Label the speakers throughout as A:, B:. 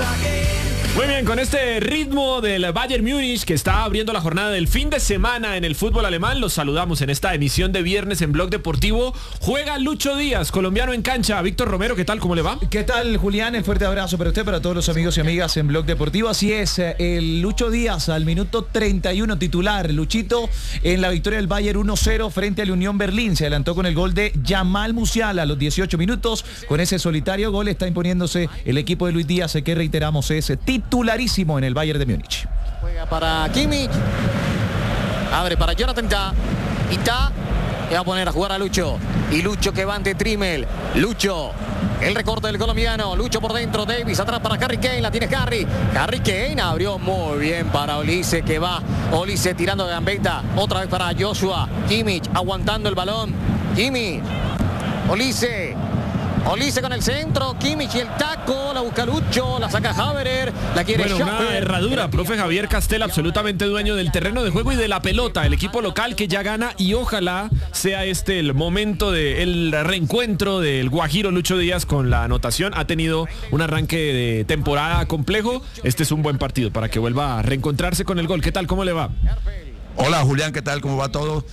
A: Muy bien, con este ritmo del Bayern Múnich que está abriendo la jornada del fin de semana en el fútbol alemán, los saludamos en esta emisión de viernes en Blog Deportivo. Juega Lucho Díaz, colombiano en cancha. Víctor Romero, ¿qué tal? ¿Cómo le va?
B: ¿Qué tal, Julián? El fuerte abrazo para usted, para todos los amigos y amigas en Blog Deportivo. Así es, el Lucho Díaz al minuto 31 titular. Luchito en la victoria del Bayern 1-0 frente al Unión Berlín. Se adelantó con el gol de Yamal Musiala a los 18 minutos. Con ese solitario gol está imponiéndose el equipo de Luis Díaz, que reiteramos es titularísimo en el Bayern de Múnich.
C: Juega para Kimmich. Abre para Jonathan Tah. Y Tah le va a poner a jugar a Lucho. Y Lucho que va ante Trimmel. Lucho. El recorte del colombiano. Lucho por dentro. Davis atrás para Harry Kane. La tiene Harry. Harry Kane abrió muy bien para Olise, que va. Olise tirando de gambeta. Otra vez para Joshua. Kimmich aguantando el balón. Kimmich. Olise con el centro, Kimmich y el taco, la busca Lucho, la saca Haberer, la quiere
A: Bueno,
C: Schaffer.
A: una herradura, profe Javier Castel, absolutamente dueño del terreno de juego y de la pelota, el equipo local que ya gana, y ojalá sea este el momento del reencuentro del Guajiro Lucho Díaz con la anotación. Ha tenido un arranque de temporada complejo, este es un buen partido para que vuelva a reencontrarse con el gol. ¿Qué tal? ¿Cómo le va?
D: Hola Julián, ¿qué tal? ¿Cómo va todo?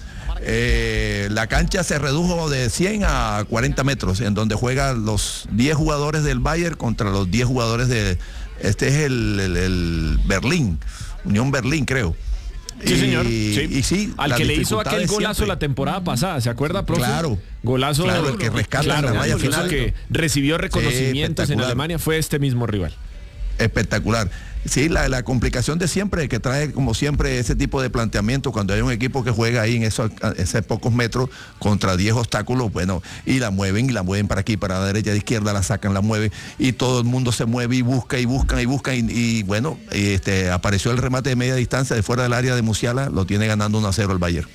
D: La cancha se redujo de 100 a 40 metros, en donde juegan los 10 jugadores del Bayern contra los 10 jugadores de... Este es el Berlín, Unión Berlín, creo.
A: Sí, señor. Sí.
D: Y sí,
A: al que le hizo aquel golazo la temporada pasada, ¿se acuerda, profe?
D: Claro.
A: Golazo.
D: Claro, el que rescata la raya final.
A: Que recibió reconocimientos en Alemania fue este mismo rival.
D: Espectacular. Sí, la complicación de siempre, que trae como siempre ese tipo de planteamiento cuando hay un equipo que juega ahí en esos pocos metros contra 10 obstáculos, bueno, y la mueven para aquí, para la derecha, de izquierda, la sacan, la mueven, y todo el mundo se mueve y busca, y bueno, apareció el remate de media distancia de fuera del área de Musiala, lo tiene ganando 1-0 el Bayern.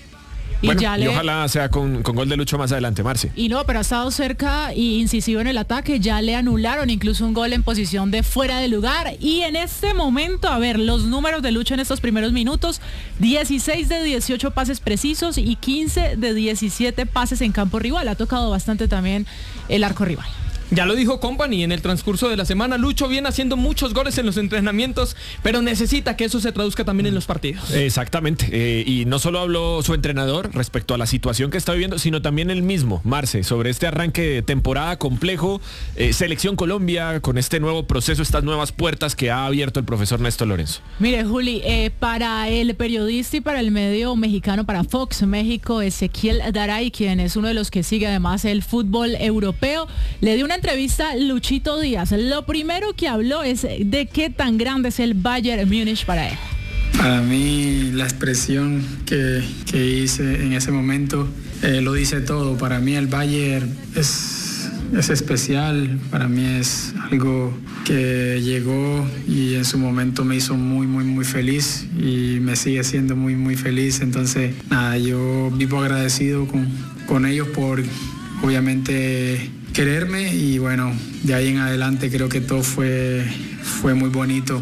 A: Y ojalá sea con gol de Lucho más adelante, Marce.
E: Y no, pero ha estado cerca y incisivo en el ataque. Ya le anularon incluso un gol en posición de fuera de lugar. Y en este momento, a ver, los números de Lucho en estos primeros minutos: 16 de 18 pases precisos y 15 de 17 pases en campo rival. Ha tocado bastante también el arco rival.
F: Ya lo dijo Company en el transcurso de la semana. Lucho viene haciendo muchos goles en los entrenamientos, pero necesita que eso se traduzca también en los partidos.
A: Exactamente. Y no solo habló su entrenador respecto a la situación que está viviendo, sino también él mismo, Marce, sobre este arranque de temporada complejo. Selección Colombia, con este nuevo proceso, estas nuevas puertas que ha abierto el profesor Néstor Lorenzo.
E: Mire, Juli, para el periodista y para el medio mexicano, para Fox México, Ezequiel Daray, quien es uno de los que sigue además el fútbol europeo, le dio una entrevista a Luchito Díaz. Lo primero que habló es de qué tan grande es el Bayern Múnich para él.
G: Para mí la expresión que hice en ese momento lo dice todo. Para mí el Bayern es especial, para mí es algo que llegó y en su momento me hizo muy feliz y me sigue siendo muy feliz. Entonces nada, yo vivo agradecido con ellos por obviamente quererme, y bueno, de ahí en adelante creo que todo fue muy bonito.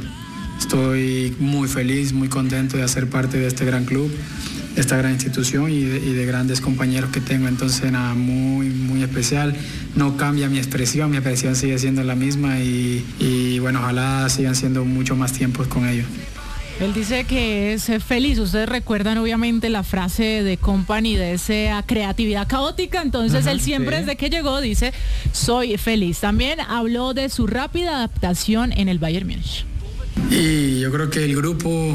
G: Estoy muy feliz, muy contento de hacer parte de este gran club, de esta gran institución y de grandes compañeros que tengo. Entonces nada, muy especial. No cambia mi expresión sigue siendo la misma y bueno, ojalá sigan siendo mucho más tiempos con ellos.
E: Él dice que es feliz. Ustedes recuerdan obviamente la frase de Company de esa creatividad caótica. Entonces él siempre desde que llegó dice: soy feliz. También habló de su rápida adaptación en el Bayern Múnich.
G: Y yo creo que el grupo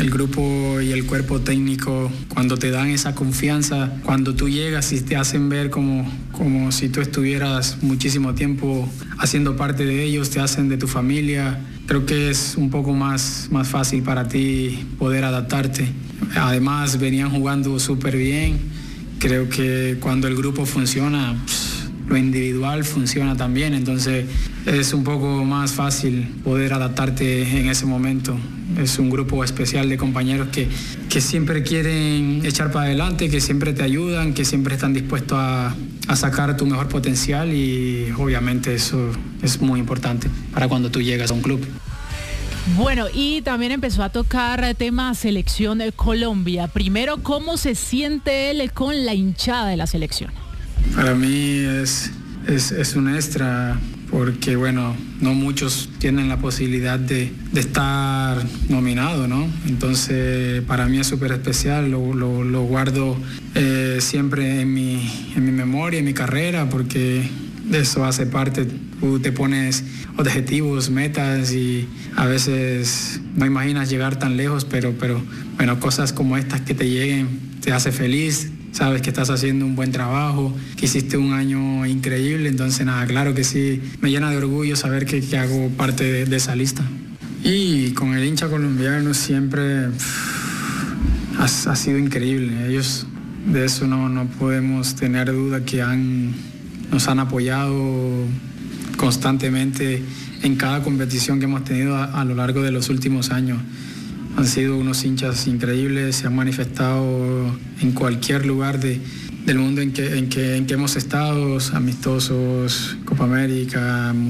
G: y el cuerpo técnico, cuando te dan esa confianza, cuando tú llegas y te hacen ver como si tú estuvieras muchísimo tiempo haciendo parte de ellos, te hacen de tu familia, creo que es un poco más fácil para ti poder adaptarte. Además venían jugando súper bien. Creo que cuando el grupo funciona, lo individual funciona también, entonces es un poco más fácil poder adaptarte en ese momento. Es un grupo especial de compañeros que siempre quieren echar para adelante, que siempre te ayudan, que siempre están dispuestos a sacar tu mejor potencial, y obviamente eso es muy importante para cuando tú llegas a un club.
E: Bueno, y también empezó a tocar tema selección de Colombia. Primero, ¿cómo se siente él con la hinchada de la selección?
G: Para mí es un extra porque bueno, no muchos tienen la posibilidad de estar nominado, ¿no? Entonces para mí es súper especial, lo guardo siempre en mi memoria, en mi carrera, porque de eso hace parte. Tú te pones objetivos, metas y a veces no imaginas llegar tan lejos, pero bueno, cosas como estas que te lleguen te hace feliz. Sabes que estás haciendo un buen trabajo, que hiciste un año increíble, entonces nada, claro que sí, me llena de orgullo saber que hago parte de esa lista. Y con el hincha colombiano siempre ha sido increíble. Ellos, de eso no podemos tener duda, que nos han apoyado constantemente en cada competición que hemos tenido a lo largo de los últimos años. Han sido unos hinchas increíbles, se han manifestado en cualquier lugar del mundo en que hemos estado, amistosos, Copa América,